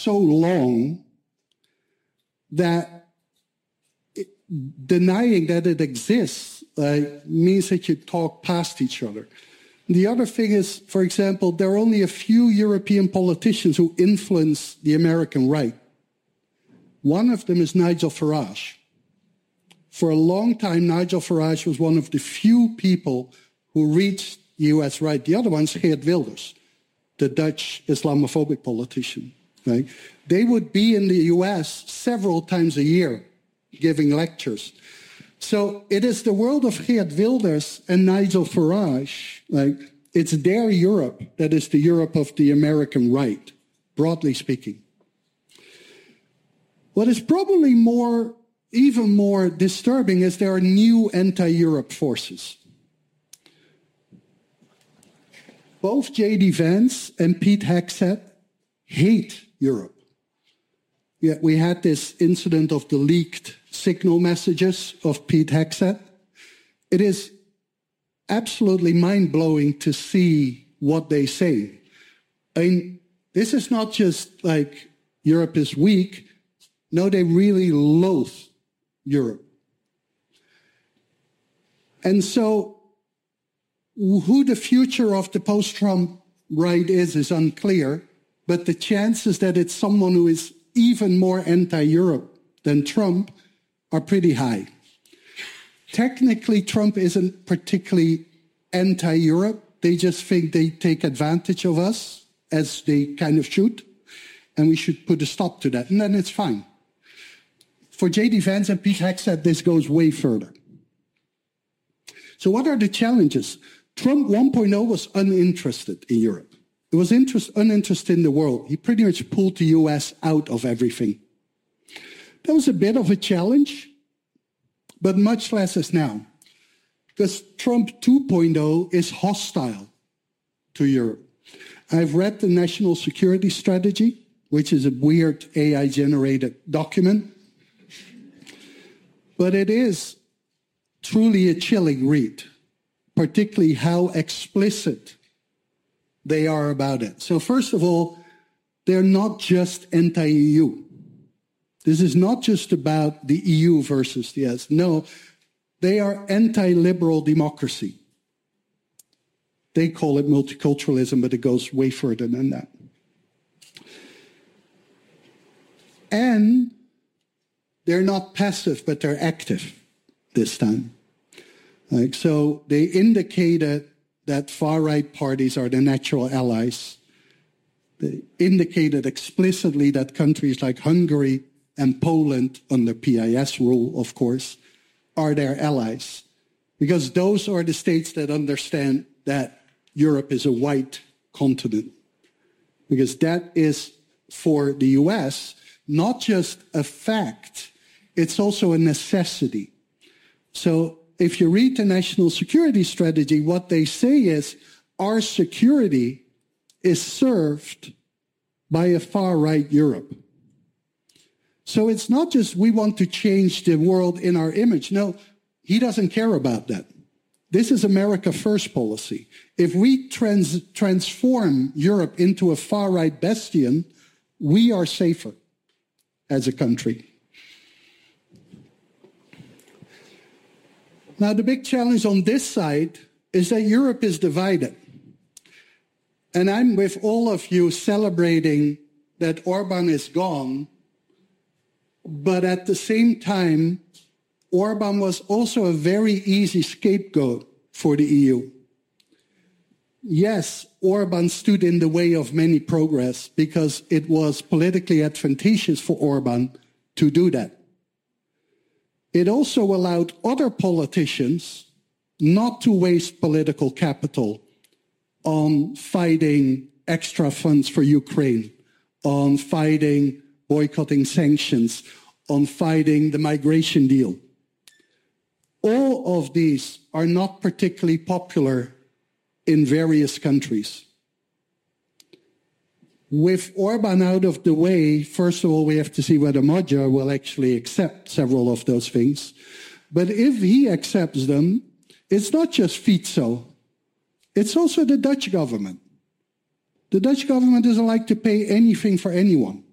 so long that denying that it exists means that you talk past each other. The other thing is, for example, there are only a few European politicians who influence the American right. One of them is Nigel Farage. For a long time, Nigel Farage was one of the few people who reached the US right. The other one's Geert Wilders, the Dutch Islamophobic politician. Right? They would be in the US several times a year giving lectures. So it is the world of Geert Wilders and Nigel Farage. Like, it's their Europe that is the Europe of the American right, broadly speaking. What is probably even more disturbing is there are new anti-Europe forces. Both J.D. Vance and Pete Hegseth hate Europe. Yet we had this incident of the leaked signal messages of Pete Hegseth. It is absolutely mind-blowing to see what they say. I mean, this is not just like Europe is weak. No, they really loathe Europe. And so who the future of the post-Trump right is unclear, but the chances that it's someone who is even more anti-Europe than Trump are pretty high. Technically, Trump isn't particularly anti-Europe. They just think they take advantage of us, as they kind of should, and we should put a stop to that, and then it's fine. For J.D. Vance and Pete Hegseth, this goes way further. So what are the challenges? Trump 1.0 was uninterested in Europe. He was uninterested in the world. He pretty much pulled the US out of everything. That was a bit of a challenge, but much less is now. Because Trump 2.0 is hostile to Europe. I've read the National Security Strategy, which is a weird AI-generated document. But it is truly a chilling read, particularly how explicit they are about it. So first of all, they're not just anti-EU. This is not just about the EU versus the US. No, they are anti-liberal democracy. They call it multiculturalism, but it goes way further than that. And they're not passive, but they're active this time. Like, so they indicated that far-right parties are the natural allies. They indicated explicitly that countries like Hungary and Poland, under PIS rule, of course, are their allies. Because those are the states that understand that Europe is a white continent. Because that is, for the US, not just a fact, it's also a necessity. So if you read the National Security Strategy, what they say is our security is served by a far-right Europe. So it's not just we want to change the world in our image. No, he doesn't care about that. This is America First policy. If we transform Europe into a far-right bastion, we are safer as a country. Now, the big challenge on this side is that Europe is divided. And I'm with all of you celebrating that Orban is gone, but at the same time, Orban was also a very easy scapegoat for the EU. Yes, Orban stood in the way of many progress because it was politically advantageous for Orban to do that. It also allowed other politicians not to waste political capital on fighting extra funds for Ukraine, on fighting boycotting sanctions, on fighting the migration deal. All of these are not particularly popular in various countries. With Orban out of the way, first of all, we have to see whether Magyar will actually accept several of those things. But if he accepts them, it's not just Fico. It's also the Dutch government. The Dutch government doesn't like to pay anything for anyone.